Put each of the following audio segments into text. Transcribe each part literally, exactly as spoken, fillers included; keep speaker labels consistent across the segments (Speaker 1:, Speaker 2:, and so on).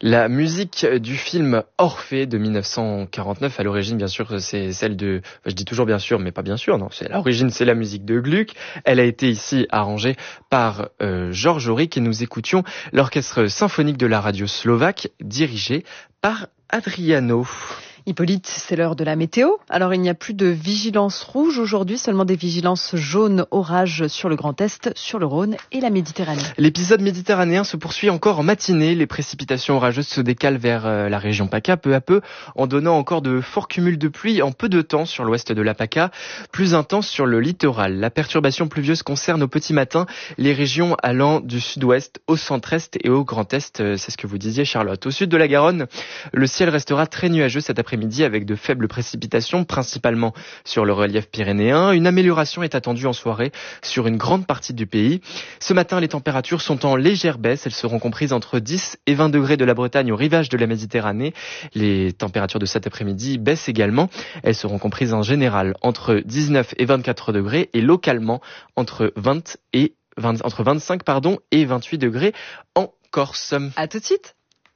Speaker 1: La musique du film Orphée de dix-neuf cent quarante-neuf, à l'origine, bien sûr, c'est celle de... Enfin, je dis toujours bien sûr, mais pas bien sûr, non. C'est, à l'origine, c'est la musique de Gluck. Elle a été ici arrangée par euh, Georges Auric et nous écoutions l'orchestre symphonique de la radio slovaque, dirigé par Adriano.
Speaker 2: Hippolyte, c'est l'heure de la météo. Alors, il n'y a plus de vigilance rouge aujourd'hui, seulement des vigilances jaunes, orage sur le Grand Est, sur le Rhône et la Méditerranée.
Speaker 1: L'épisode méditerranéen se poursuit encore en matinée. Les précipitations orageuses se décalent vers euh, la région PACA peu à peu, en donnant encore de forts cumuls de pluie en peu de temps sur l'ouest de la PACA, plus intense sur le littoral. La perturbation pluvieuse concerne au petit matin les régions allant du sud-ouest au centre-est et au Grand Est. C'est ce que vous disiez, Charlotte. Au sud de la Garonne, le ciel restera très nuageux cet après-midi. Midi avec de faibles précipitations, principalement sur le relief pyrénéen. Une amélioration est attendue en soirée sur une grande partie du pays. Ce matin, les températures sont en légère baisse. Elles seront comprises entre dix et vingt degrés de la Bretagne au rivage de la Méditerranée. Les températures de cet après-midi baissent également. Elles seront comprises en général entre dix-neuf et vingt-quatre degrés et localement entre vingt et vingt, entre vingt-cinq pardon, et vingt-huit degrés en Corse.
Speaker 2: À tout de suite.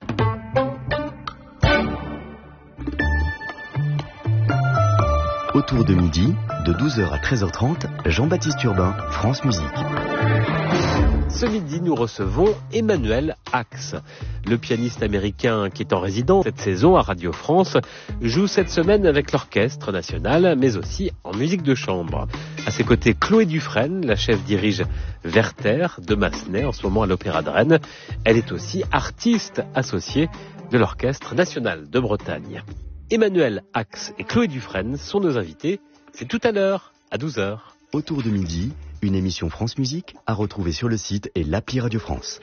Speaker 3: Autour de midi, de douze heures à treize heures trente, Jean-Baptiste Urbain, France Musique.
Speaker 4: Ce midi, nous recevons Emmanuel Ax. Le pianiste américain qui est en résidence cette saison à Radio France joue cette semaine avec l'Orchestre National, mais aussi en musique de chambre. À ses côtés, Chloé Dufresne, la chef dirige Werther de Massenet, en ce moment à l'Opéra de Rennes. Elle est aussi artiste associée de l'Orchestre National de Bretagne. Emmanuel Ax et Chloé Dufresne sont nos invités. C'est tout à l'heure, à douze heures.
Speaker 3: Autour de midi, une émission France Musique à retrouver sur le site et l'appli Radio France.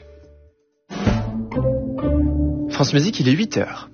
Speaker 1: France Musique, il est huit heures.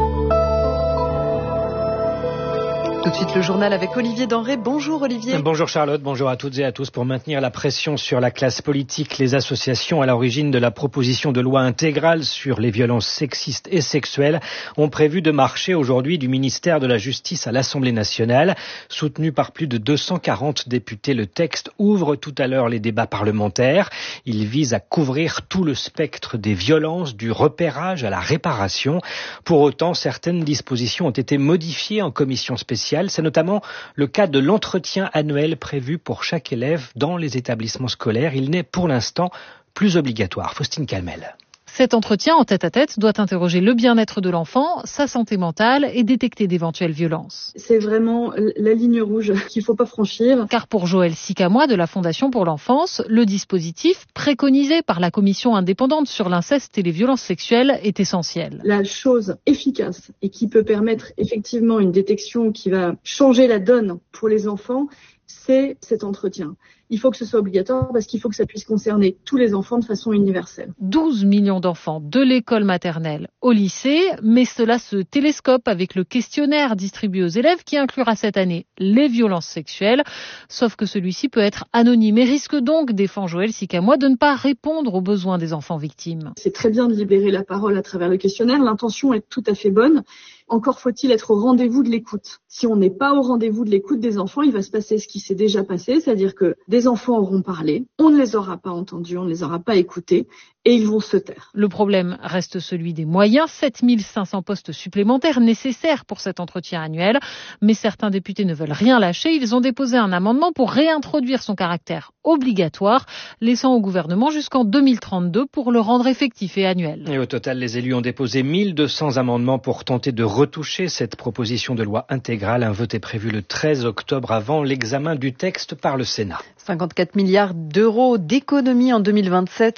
Speaker 2: Tout de suite le journal avec Olivier Denré. Bonjour Olivier.
Speaker 5: Bonjour Charlotte, bonjour à toutes et à tous. Pour maintenir la pression sur la classe politique, les associations à l'origine de la proposition de loi intégrale sur les violences sexistes et sexuelles ont prévu de marcher aujourd'hui du ministère de la Justice à l'Assemblée nationale. Soutenu par plus de deux cent quarante députés, le texte ouvre tout à l'heure les débats parlementaires. Il vise à couvrir tout le spectre des violences, du repérage à la réparation. Pour autant, certaines dispositions ont été modifiées en commission spéciale. C'est notamment le cas de l'entretien annuel prévu pour chaque élève dans les établissements scolaires. Il n'est pour l'instant plus obligatoire. Faustine Calmel.
Speaker 6: Cet entretien en tête-à-tête doit interroger le bien-être de l'enfant, sa santé mentale et détecter d'éventuelles violences.
Speaker 7: C'est vraiment la ligne rouge qu'il ne faut pas franchir.
Speaker 6: Car pour Joël Sicamois de la Fondation pour l'enfance, le dispositif préconisé par la commission indépendante sur l'inceste et les violences sexuelles est essentiel.
Speaker 7: La chose efficace et qui peut permettre effectivement une détection qui va changer la donne pour les enfants, c'est cet entretien. Il faut que ce soit obligatoire parce qu'il faut que ça puisse concerner tous les enfants de façon universelle.
Speaker 6: douze millions d'enfants de l'école maternelle au lycée, mais cela se télescope avec le questionnaire distribué aux élèves qui inclura cette année les violences sexuelles. Sauf que celui-ci peut être anonyme et risque donc, défend Joël Sicamois, de ne pas répondre aux besoins des enfants victimes.
Speaker 7: C'est très bien de libérer la parole à travers le questionnaire. L'intention est tout à fait bonne. Encore faut-il être au rendez-vous de l'écoute. Si on n'est pas au rendez-vous de l'écoute des enfants, il va se passer ce qui s'est déjà passé, c'est-à-dire que des enfants auront parlé, on ne les aura pas entendus, on ne les aura pas écoutés, et ils vont se taire.
Speaker 6: Le problème reste celui des moyens, sept mille cinq cents postes supplémentaires nécessaires pour cet entretien annuel. Mais certains députés ne veulent rien lâcher. Ils ont déposé un amendement pour réintroduire son caractère obligatoire, laissant au gouvernement jusqu'en deux mille trente-deux pour le rendre effectif et annuel.
Speaker 5: Et au total, les élus ont déposé mille deux cents amendements pour tenter de retoucher cette proposition de loi intégrale. Un vote est prévu le treize octobre avant l'examen du texte par le Sénat.
Speaker 2: cinquante-quatre milliards d'euros d'économies en deux mille vingt-sept.